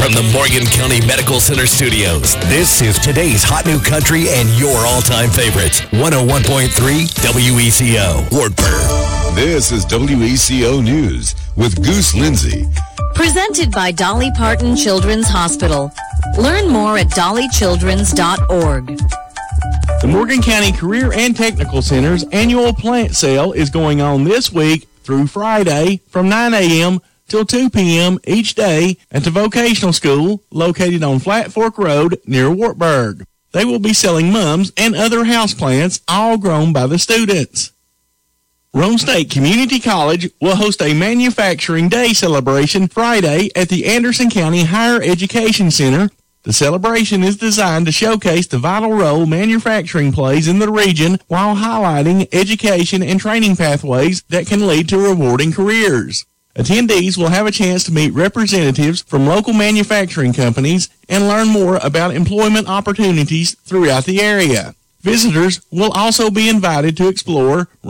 From the Morgan County Medical Center studios, this is today's hot new country and your all-time favorites. 101.3 WECO, Wartburg. This is WECO News with Goose Lindsay. Presented by Dolly Parton Children's Hospital. Learn more at dollychildrens.org. The Morgan County Career and Technical Center's annual plant sale is going on this week through Friday from 9 a.m. till 2 p.m. each day at the vocational school located on Flat Fork Road near Wartburg. They will be selling mums and other houseplants, all grown by the students. Rome State Community College will host a Manufacturing Day celebration Friday at the Anderson County Higher Education Center. The celebration is designed to showcase the vital role manufacturing plays in the region while highlighting education and training pathways that can lead to rewarding careers. Attendees will have a chance to meet representatives from local manufacturing companies and learn more about employment opportunities throughout the area. Visitors will also be invited to explore